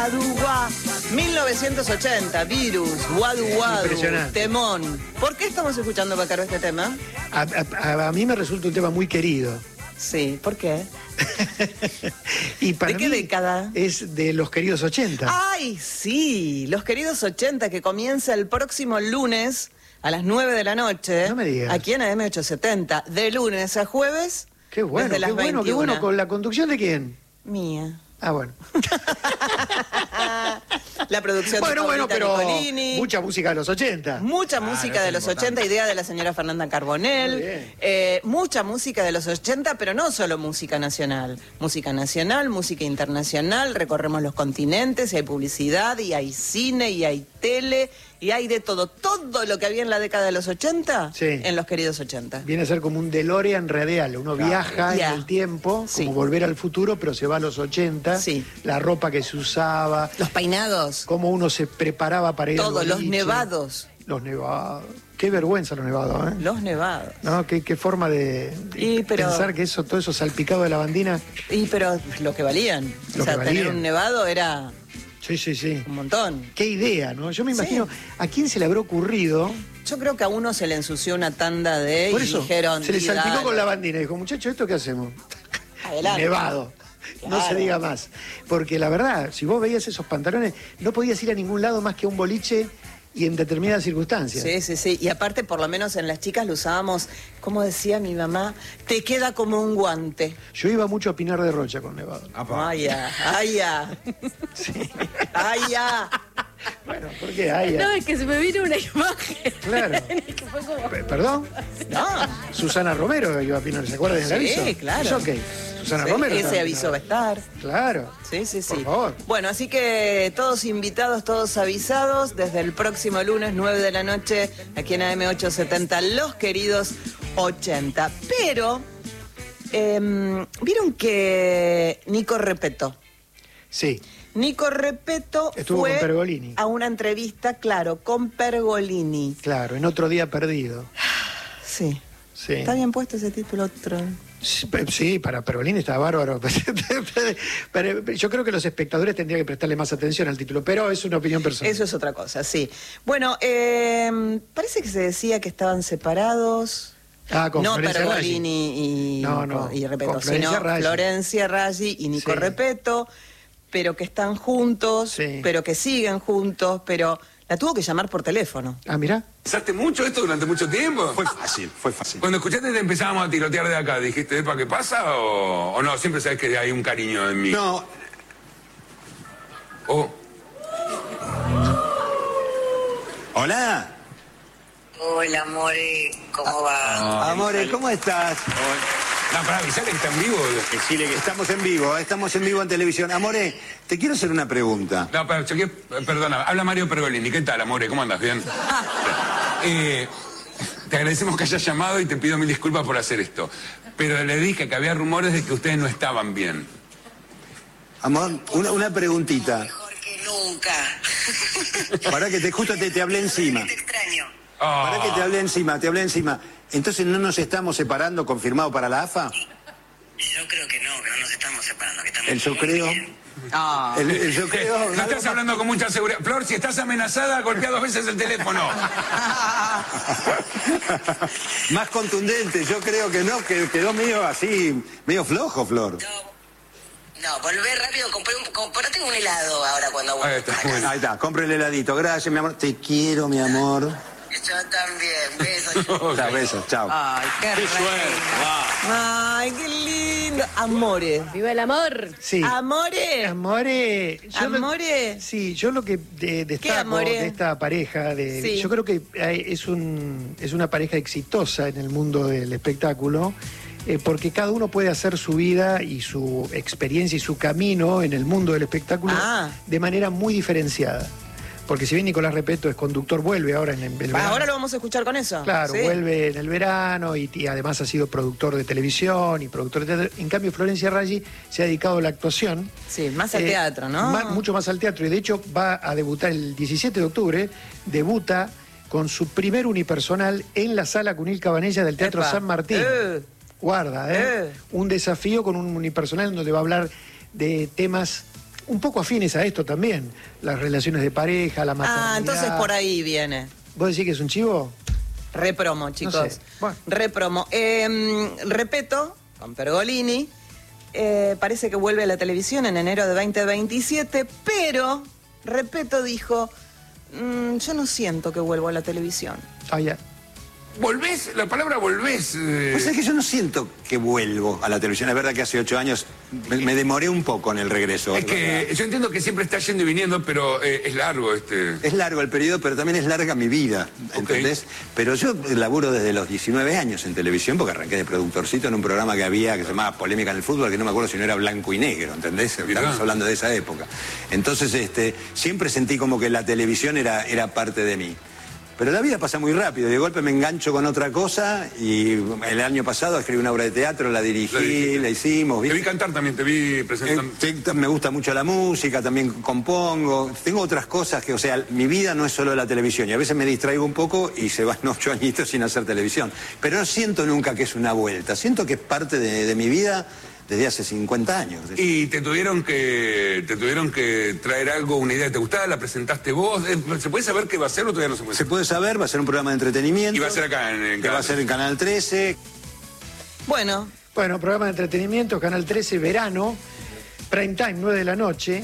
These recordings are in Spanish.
Guadua. 1980, Virus, Guadu Guadu, temón. ¿Por qué estamos escuchando, Bacaro, este tema? A mí me resulta un tema muy querido. Sí, ¿por qué? Y para ¿De qué década? Es de los queridos 80. ¡Ay, sí! Los queridos 80, que comienza el próximo lunes a las 9 de la noche. No me digas. Aquí en AM870, de lunes a jueves. Qué bueno, desde las qué bueno, 21. qué bueno. ¿Con la conducción de quién? Mía. Ah, bueno. La producción de Bueno, pero Nicolini. mucha música de los 80. Mucha música de los 80, idea de la señora Fernanda Carbonell. Mucha música de los 80, pero no solo música nacional. Música nacional, música internacional, recorremos los continentes, y hay publicidad, y hay cine, y hay tele, y hay de todo. Todo lo que había en la década de los 80, sí, en los queridos 80. Viene a ser como un DeLorean radial. Uno viaja en el tiempo, como volver al futuro, pero se va a los 80. Sí. La ropa que se usaba. Los peinados. Cómo uno se preparaba para ir Todo, al los boliche. nevados. Los nevados. Qué vergüenza los nevados, ¿eh? Los nevados. No, qué forma de pensar que todo eso salpicado de lavandina. Pero lo que valían. Lo que valían. Tener un nevado era... Sí. Un montón. Qué idea, ¿no? Yo me imagino, ¿a quién se le habrá ocurrido? Yo creo que a uno se le ensució una tanda de... Por eso, y dijeron... se le salpicó con lavandina y dijo, muchacho, ¿esto qué hacemos? Adelante. Nevado. Claro. No se diga más. Porque la verdad, si vos veías esos pantalones, no podías ir a ningún lado más que a un boliche y en determinadas circunstancias. Sí. Y aparte, por lo menos en las chicas lo usábamos, como decía mi mamá, te queda como un guante. Yo iba mucho a Pinar de Rocha con nevado. Ay, ya. Sí. Ay, ya. Bueno, ¿por qué? Ay, ya. No, es que se me vino una imagen. Claro. Que fue como... ¿Perdón? No. Susana Romero iba a Pinar, ¿se acuerdan del aviso? Sí, claro. ¿Eso qué? Susana Romero. Ese aviso va a estar. Claro. Sí. Por favor. Bueno, así que todos invitados, todos avisados, desde el próximo lunes, 9 de la noche, aquí en AM870, los queridos 80. Pero, ¿vieron que Nico Repetto? Sí. Nico Repetto estuvo fue con Pergolini a una entrevista, claro, con Pergolini. Claro, en Otro Día Perdido. Sí. Sí. ¿Está bien puesto ese título? Otro? Sí, para Pergolini está bárbaro. Pero yo creo que los espectadores tendrían que prestarle más atención al título, pero es una opinión personal. Eso es otra cosa, sí. Bueno, parece que se decía que estaban separados. Con no Florencia Pergolini y Repetto, sino Florencia Raggi y Nico Repetto, pero que están juntos, pero que siguen juntos, pero la tuvo que llamar por teléfono. Ah, mirá. ¿Pensaste mucho esto durante mucho tiempo? Fue fácil. Cuando escuchaste que empezábamos a tirotear de acá, ¿dijiste, ¿para qué pasa? ¿O no? Siempre sabes que hay un cariño en mí. No. Hola. Hola, More, ¿cómo va? Amore, ¿cómo estás? No, para avisarle que está en vivo. Decirle que estamos en vivo en televisión. Amore, te quiero hacer una pregunta. No, pero perdona, habla Mario Pergolini. ¿Qué tal, Amore? ¿Cómo andas? ¿Bien? Te agradecemos que hayas llamado y te pido mil disculpas por hacer esto. Pero le dije que había rumores de que ustedes no estaban bien. Amor, una preguntita. Mejor que nunca. Para que justo te hablé encima. Te extraño. Para que te hablé encima. Entonces no nos estamos separando, confirmado para la AFA. Yo creo que no nos estamos separando. Que estamos El yo creo. El yo creo. No estás hablando con mucha seguridad. Flor, si estás amenazada, golpea 2 veces el teléfono. Más contundente, yo creo que no, que quedó medio flojo, Flor. No, volvé rápido, comprate un helado ahora cuando vuelvas. Ahí está, compre el heladito. Gracias, mi amor. Te quiero, mi amor. Yo también. Besos. Besos, chao. Ay, qué suerte. Ay, qué lindo. Amore. ¡Viva el amor! Sí. Amore. Yo lo que destaco de esta pareja, yo creo que es una pareja exitosa en el mundo del espectáculo, porque cada uno puede hacer su vida y su experiencia y su camino en el mundo del espectáculo de manera muy diferenciada. Porque si bien Nicolás Repetto es conductor, vuelve ahora en el verano. Ahora lo vamos a escuchar con eso. Claro, vuelve en el verano y además ha sido productor de televisión y productor de teatro. En cambio, Florencia Raggi se ha dedicado a la actuación. Sí, más al teatro, ¿no? Mucho más al teatro. Y de hecho va a debutar el 17 de octubre. Debuta con su primer unipersonal en la Sala Cunil Cabanella del Teatro San Martín. Guarda, un desafío con un unipersonal donde va a hablar de temas un poco afines a esto también, las relaciones de pareja, la maternidad. Ah, entonces por ahí viene. ¿Vos decís que es un chivo? Repromo, chicos. No sé. Bueno. Repromo. Repetto, con Pergolini, parece que vuelve a la televisión en enero de 2027, pero Repetto dijo, yo no siento que vuelvo a la televisión. Ah, ya. ¿Volvés? La palabra volvés. Pues es que yo no siento que vuelvo a la televisión. Es verdad que hace 8 años me demoré un poco en el regreso. Es que yo entiendo que siempre está yendo y viniendo, pero es largo Es largo el periodo, pero también es larga mi vida, ¿entendés? Okay. Pero yo laburo desde los 19 años en televisión, porque arranqué de productorcito en un programa que había, que se llamaba Polémica en el Fútbol, que no me acuerdo si no era blanco y negro, ¿entendés? Estamos hablando de esa época. Entonces, siempre sentí como que la televisión era parte de mí. Pero la vida pasa muy rápido, de golpe me engancho con otra cosa y el año pasado escribí una obra de teatro, la dirigí, la hicimos. Te vi cantar también, te vi presentando. Me gusta mucho la música, también compongo, tengo otras cosas que, o sea, mi vida no es solo la televisión y a veces me distraigo un poco y se van 8 añitos sin hacer televisión. Pero no siento nunca que es una vuelta, siento que es parte de mi vida desde hace 50 años. ¿Y te tuvieron que traer algo, una idea que te gustaba? ¿La presentaste vos? ¿Se puede saber qué va a ser o todavía no se puede saber? Se puede saber, va a ser un programa de entretenimiento. Y va a ser acá en Canal 13. Va a ser en Canal 13. Bueno, programa de entretenimiento, Canal 13, verano, prime time, 9 de la noche.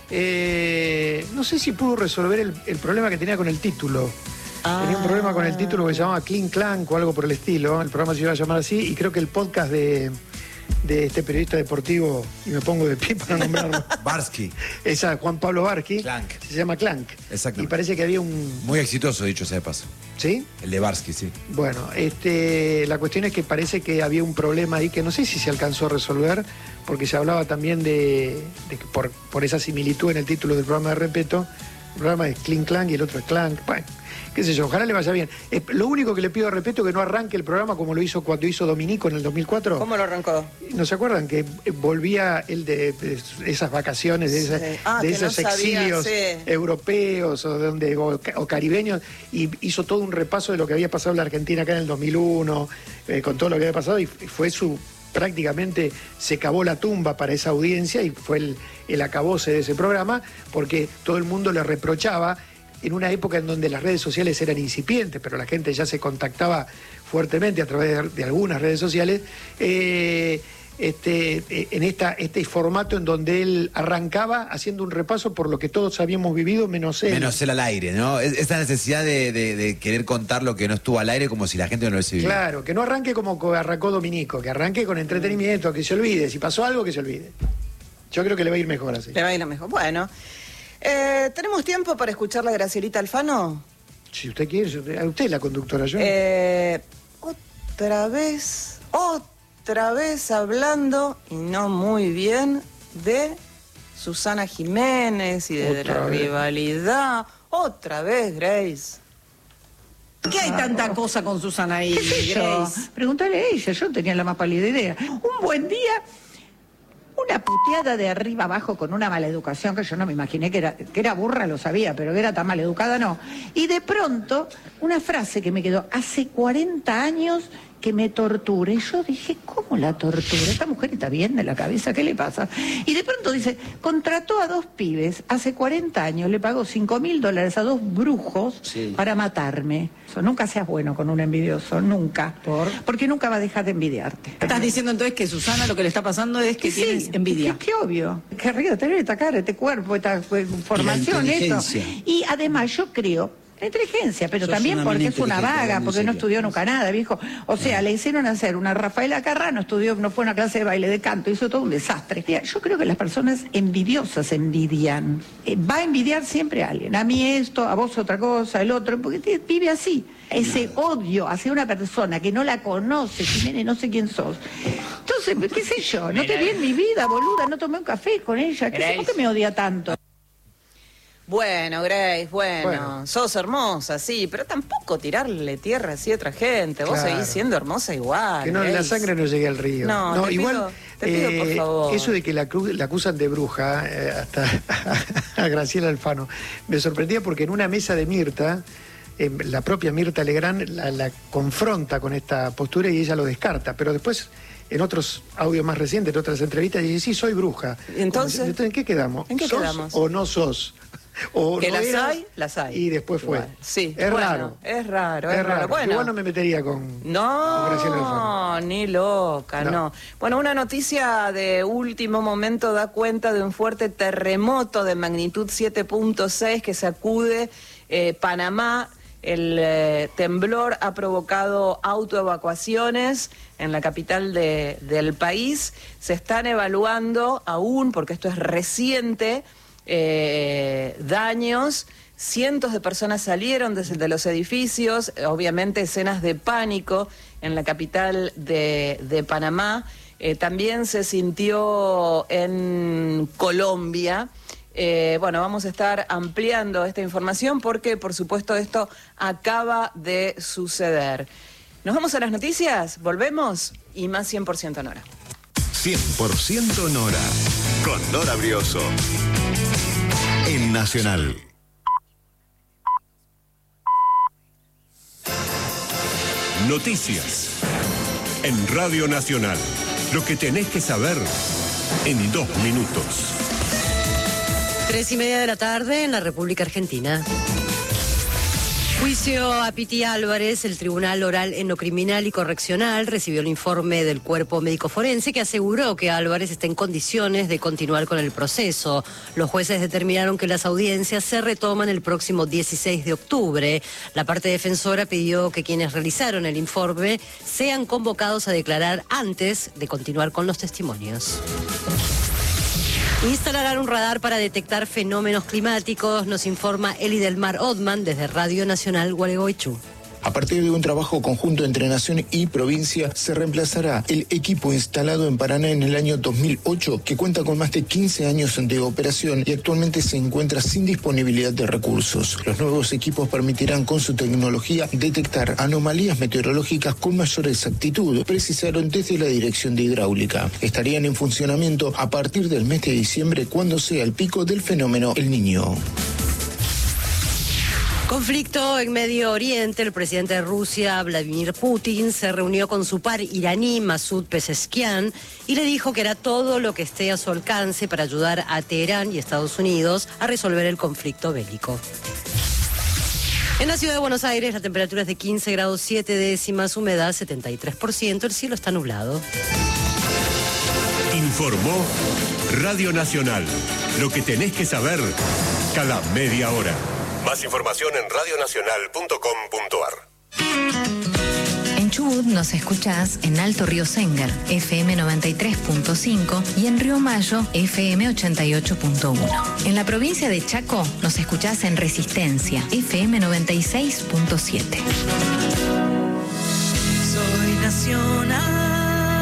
No sé si pudo resolver el problema que tenía con el título. Tenía un problema con el título que se llamaba Clink Clank o algo por el estilo. El programa se iba a llamar así y creo que el podcast de este periodista deportivo, y me pongo de pie para nombrarlo. Barsky. Esa, Juan Pablo Barsky. Clank. Se llama Clank. Exacto. Y parece que había un... Muy exitoso, dicho sea de paso. ¿Sí? El de Barsky, sí. Bueno, la cuestión es que parece que había un problema ahí que no sé si se alcanzó a resolver, porque se hablaba también de que por esa similitud en el título del programa de Repetto, el programa es Clink Clank y el otro es Clank. Bueno, qué sé yo, ojalá le vaya bien. Lo único que le pido a Repetto es que no arranque el programa como lo hizo cuando hizo Dominico en el 2004. ¿Cómo lo arrancó? ¿No se acuerdan? Que volvía él de esas vacaciones, de esos exilios europeos o caribeños, y hizo todo un repaso de lo que había pasado en la Argentina acá en el 2001, con todo lo que había pasado, y fue prácticamente se cavó la tumba para esa audiencia y fue el acabose de ese programa, porque todo el mundo le reprochaba en una época en donde las redes sociales eran incipientes, pero la gente ya se contactaba fuertemente a través de algunas redes sociales, en este formato en donde él arrancaba haciendo un repaso por lo que todos habíamos vivido, menos él. Menos él al aire, ¿no? Esta necesidad de querer contar lo que no estuvo al aire como si la gente no lo hubiese vivido. Claro, que no arranque como arrancó Dominico, que arranque con entretenimiento, que se olvide. Si pasó algo, que se olvide. Yo creo que le va a ir mejor así. Le va a ir mejor. Bueno. ¿Tenemos tiempo para escuchar a Gracielita Alfano? Si usted quiere, a usted es la conductora, yo. Otra vez hablando, y no muy bien, de Susana Jiménez y de la rivalidad. Otra vez, Grace. ¿Qué hay tanta cosa con Susana ahí, Grace? Pregúntale a ella, yo no tenía la más pálida idea. Un buen día... una puteada de arriba abajo con una maleducación que yo no me imaginé que era burra, lo sabía, pero que era tan maleducada, no. Y de pronto, una frase que me quedó, hace 40 años que me tortura. Y yo dije, ¿cómo la tortura? Esta mujer está bien de la cabeza, ¿qué le pasa? Y de pronto dice, contrató a 2 pibes, hace 40 años, le pagó $5.000 a 2 brujos para matarme. Eso, nunca seas bueno con un envidioso, nunca. Porque nunca va a dejar de envidiarte. ¿Estás diciendo entonces que Susana lo que le está pasando es que tienes envidia? Qué obvio. Querría tener esta cara, este cuerpo, esta formación, eso. Y además yo creo... la inteligencia, pero también porque es una vaga, porque no estudió nunca nada, viejo. O sea, le hicieron hacer una Rafaela Carrá, no estudió, no fue a una clase de baile, de canto, hizo todo un desastre. Yo creo que las personas envidiosas envidian. Va a envidiar siempre a alguien. A mí esto, a vos otra cosa, el otro, porque vive así. Ese odio hacia una persona que no la conoce, Jiménez, no sé quién sos. Entonces, qué sé yo, no te vi en mi vida, boluda, no tomé un café con ella, ¿por qué me odia tanto? Bueno, Grace, bueno, sos hermosa, sí, pero tampoco tirarle tierra así a otra gente. Vos seguís siendo hermosa igual. Que no, Grace. la sangre no llegue al río. No, igual. Te pido, por favor. Eso de que la acusan de bruja, hasta a Graciela Alfano, me sorprendía porque en una mesa de Mirta, la propia Mirta Legrand la confronta con esta postura y ella lo descarta, pero después en otros audios más recientes, en otras entrevistas, dice, sí, soy bruja. Entonces, ¿en qué quedamos? ¿En qué ¿Sos quedamos? o no sos? O que no las hay. Y después fue. Igual. Sí, es bueno, raro. Es raro. Bueno. Igual no me metería con Graciela No, ni loca, no. Bueno, una noticia de último momento da cuenta de un fuerte terremoto de magnitud 7.6 que sacude Panamá. El temblor ha provocado autoevacuaciones en la capital del país. Se están evaluando aún, porque esto es reciente, daños. Cientos de personas salieron desde los edificios, obviamente escenas de pánico en la capital de Panamá. También se sintió en Colombia. Bueno, vamos a estar ampliando esta información porque, por supuesto, esto acaba de suceder. ¿Nos vamos a las noticias? ¿Volvemos? Y más 100% Nora. 100% Nora. Con Nora Brioso. En Nacional. Noticias. En Radio Nacional. Lo que tenés que saber en 2 minutos. 3:30 de la tarde en la República Argentina. Juicio a Piti Álvarez. El Tribunal Oral en lo Criminal y Correccional recibió el informe del cuerpo médico forense que aseguró que Álvarez está en condiciones de continuar con el proceso. Los jueces determinaron que las audiencias se retoman el próximo 16 de octubre. La parte defensora pidió que quienes realizaron el informe sean convocados a declarar antes de continuar con los testimonios. Instalarán un radar para detectar fenómenos climáticos, nos informa Eli del Mar Othman desde Radio Nacional Gualeguaychú. A partir de un trabajo conjunto entre Nación y provincia, se reemplazará el equipo instalado en Paraná en el año 2008, que cuenta con más de 15 años de operación y actualmente se encuentra sin disponibilidad de recursos. Los nuevos equipos permitirán con su tecnología detectar anomalías meteorológicas con mayor exactitud, precisaron desde la Dirección de Hidráulica. Estarían en funcionamiento a partir del mes de diciembre, cuando sea el pico del fenómeno El Niño. Conflicto en Medio Oriente. El presidente de Rusia, Vladimir Putin, se reunió con su par iraní, Masoud Pezeshkian, y le dijo que hará todo lo que esté a su alcance para ayudar a Teherán y Estados Unidos a resolver el conflicto bélico. En la ciudad de Buenos Aires la temperatura es de 15 grados 7 décimas, humedad 73%, el cielo está nublado. Informó Radio Nacional. Lo que tenés que saber cada media hora. Más información en radionacional.com.ar. En Chubut nos escuchás en Alto Río Sengar, FM 93.5 y en Río Mayo, FM 88.1. En la provincia de Chaco nos escuchás en Resistencia, FM 96.7. Soy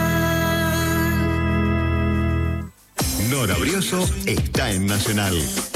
nacional. Nora Brioso está en Nacional.